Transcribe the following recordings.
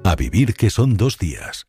A vivir que son 2 días.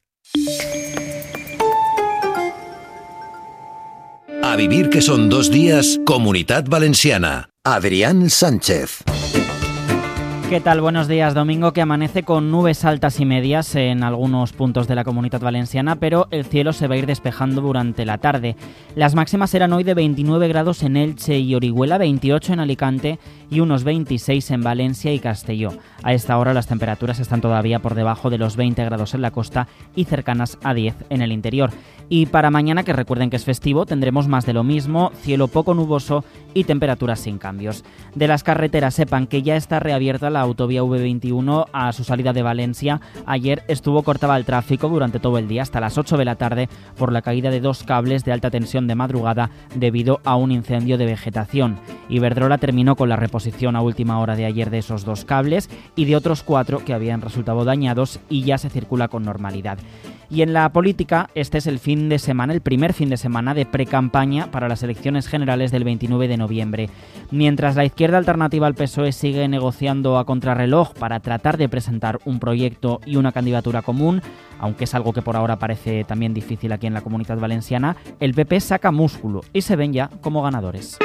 A vivir que son 2 días, Comunitat Valenciana. Adrián Sánchez. ¿Qué tal? Buenos días. Domingo que amanece con nubes altas y medias en algunos puntos de la Comunitat Valenciana, pero el cielo se va a ir despejando durante la tarde. Las máximas serán hoy de 29 grados en Elche y Orihuela, 28 en Alicante y unos 26 en Valencia y Castelló. A esta hora las temperaturas están todavía por debajo de los 20 grados en la costa y cercanas a 10 en el interior. Y para mañana, que recuerden que es festivo, tendremos más de lo mismo, cielo poco nuboso y temperaturas sin cambios. De las carreteras, sepan que ya está reabierta la autovía V21 a su salida de Valencia. Ayer estuvo cortada el tráfico durante todo el día hasta las 8 de la tarde por la caída de 2 cables de alta tensión de madrugada debido a un incendio de vegetación. Iberdrola terminó con la reposición a última hora de ayer de esos 2 cables y de otros 4 que habían resultado dañados, y ya se circula con normalidad. Y en la política, este es el primer fin de semana de precampaña para las elecciones generales del 29 de noviembre. Mientras la izquierda alternativa al PSOE sigue negociando a contrarreloj para tratar de presentar un proyecto y una candidatura común, aunque es algo que por ahora parece también difícil aquí en la Comunitat Valenciana, el PP saca músculo y se ven ya como ganadores.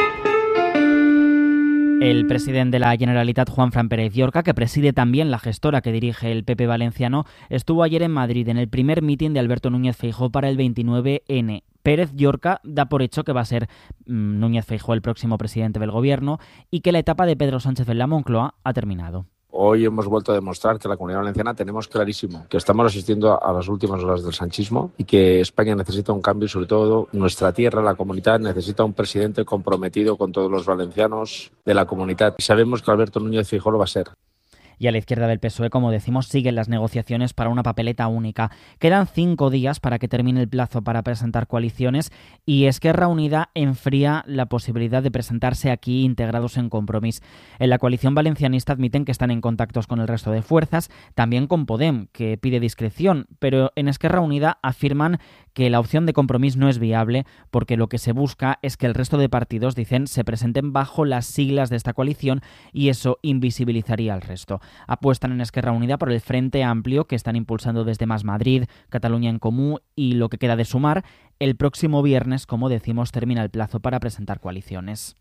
El presidente de la Generalitat, Juanfran Pérez Llorca, que preside también la gestora que dirige el PP valenciano, estuvo ayer en Madrid en el primer mitin de Alberto Núñez Feijóo para el 29N. Pérez Llorca da por hecho que va a ser Núñez Feijóo el próximo presidente del gobierno y que la etapa de Pedro Sánchez en la Moncloa ha terminado. Hoy hemos vuelto a demostrar que la Comunidad Valenciana tenemos clarísimo que estamos asistiendo a las últimas horas del sanchismo y que España necesita un cambio, y sobre todo nuestra tierra, la comunidad, necesita un presidente comprometido con todos los valencianos de la comunidad. Y sabemos que Alberto Núñez Feijóo lo va a ser. Y a la izquierda del PSOE, como decimos, siguen las negociaciones para una papeleta única. Quedan 5 días para que termine el plazo para presentar coaliciones y Esquerra Unida enfría la posibilidad de presentarse aquí integrados en Compromís. En la coalición valencianista admiten que están en contactos con el resto de fuerzas, también con Podem, que pide discreción, pero en Esquerra Unida afirman que la opción de Compromís no es viable porque lo que se busca es que el resto de partidos, dicen, se presenten bajo las siglas de esta coalición y eso invisibilizaría al resto. Apuestan en Esquerra Unida por el Frente Amplio que están impulsando desde Más Madrid, Cataluña en Comú y lo que queda de Sumar. El próximo viernes, como decimos, termina el plazo para presentar coaliciones.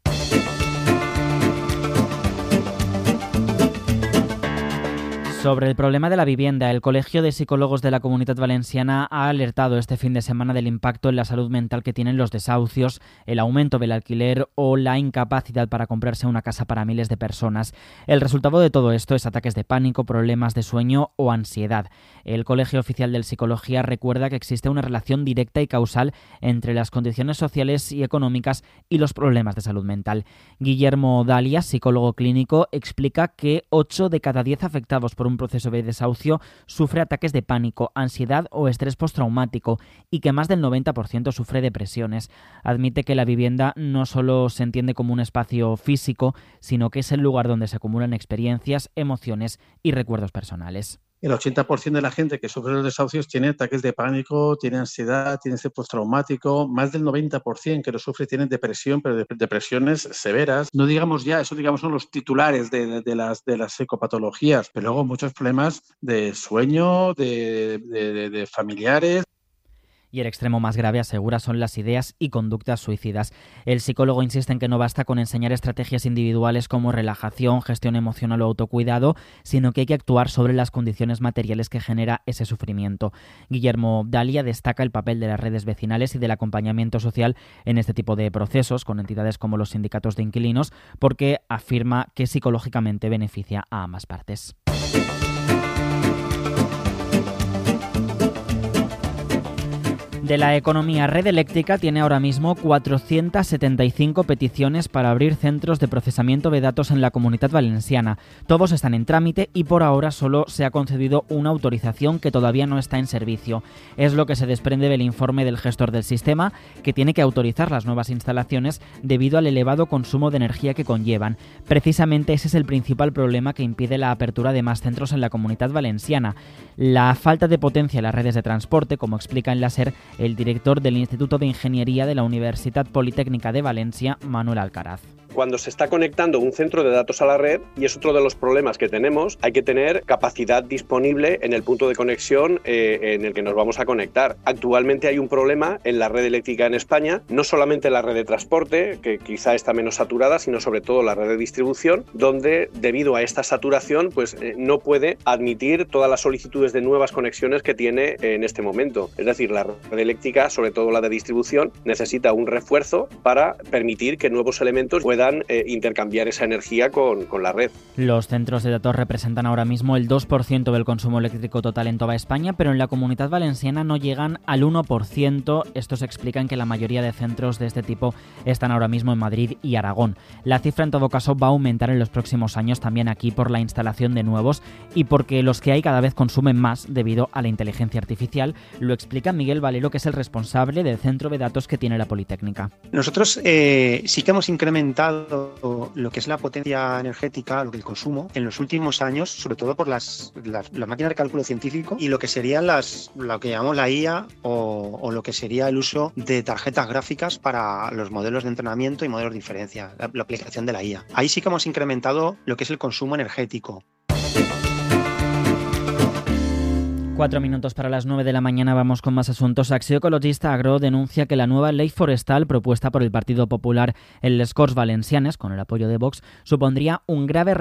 Sobre el problema de la vivienda, el Colegio de Psicólogos de la Comunitat Valenciana ha alertado este fin de semana del impacto en la salud mental que tienen los desahucios, el aumento del alquiler o la incapacidad para comprarse una casa para miles de personas. El resultado de todo esto es ataques de pánico, problemas de sueño o ansiedad. El Colegio Oficial de Psicología recuerda que existe una relación directa y causal entre las condiciones sociales y económicas y los problemas de salud mental. Guillermo Dalia, psicólogo clínico, explica que 8 de cada 10 afectados por un proceso de desahucio sufre ataques de pánico, ansiedad o estrés postraumático y que más del 90% sufre depresiones. Admite que la vivienda no solo se entiende como un espacio físico, sino que es el lugar donde se acumulan experiencias, emociones y recuerdos personales. El 80% de la gente que sufre los desahucios tiene ataques de pánico, tiene ansiedad, tiene estrés postraumático. Más del 90% que lo sufre tienen depresión, pero depresiones severas. No digamos ya, eso digamos son los titulares de las psicopatologías, pero luego muchos problemas de sueño, de familiares. Y el extremo más grave, asegura, son las ideas y conductas suicidas. El psicólogo insiste en que no basta con enseñar estrategias individuales como relajación, gestión emocional o autocuidado, sino que hay que actuar sobre las condiciones materiales que genera ese sufrimiento. Guillermo Dalia destaca el papel de las redes vecinales y del acompañamiento social en este tipo de procesos, con entidades como los sindicatos de inquilinos, porque afirma que psicológicamente beneficia a ambas partes. De la economía, Red Eléctrica tiene ahora mismo 475 peticiones para abrir centros de procesamiento de datos en la Comunitat Valenciana. Todos están en trámite y por ahora solo se ha concedido una autorización que todavía no está en servicio. Es lo que se desprende del informe del gestor del sistema, que tiene que autorizar las nuevas instalaciones debido al elevado consumo de energía que conllevan. Precisamente ese es el principal problema que impide la apertura de más centros en la Comunitat Valenciana. La falta de potencia en las redes de transporte, como explica en la SER el director del Instituto de Ingeniería de la Universitat Politécnica de Valencia, Manuel Alcaraz. cuando se está conectando un centro de datos a la red, y es otro de los problemas que tenemos, hay que tener capacidad disponible en el punto de conexión en el que nos vamos a conectar. Actualmente hay un problema en la red eléctrica en España, no solamente la red de transporte, que quizá está menos saturada, sino sobre todo la red de distribución, donde debido a esta saturación pues no puede admitir todas las solicitudes de nuevas conexiones que tiene en este momento. Es decir, la red eléctrica, sobre todo la de distribución, necesita un refuerzo para permitir que nuevos elementos puedan intercambiar esa energía con la red. Los centros de datos representan ahora mismo el 2% del consumo eléctrico total en toda España, pero en la Comunidad Valenciana no llegan al 1%. Esto se explica en que la mayoría de centros de este tipo están ahora mismo en Madrid y Aragón. La cifra en todo caso va a aumentar en los próximos años también aquí por la instalación de nuevos y porque los que hay cada vez consumen más debido a la inteligencia artificial. Lo explica Miguel Valero, que es el responsable del centro de datos que tiene la Politécnica. Nosotros sí que hemos incrementado lo que es la potencia energética, lo que el consumo, en los últimos años, sobre todo por las máquinas de cálculo científico y lo que serían lo que llamamos la IA o lo que sería el uso de tarjetas gráficas para los modelos de entrenamiento y modelos de inferencia, la aplicación de la IA. Ahí sí que hemos incrementado lo que es el consumo energético. 4 minutos para las 9 de la mañana, vamos con más asuntos. Acció Ecologista Agro denuncia que la nueva ley forestal propuesta por el Partido Popular en les Corts Valencianes, con el apoyo de Vox, supondría un grave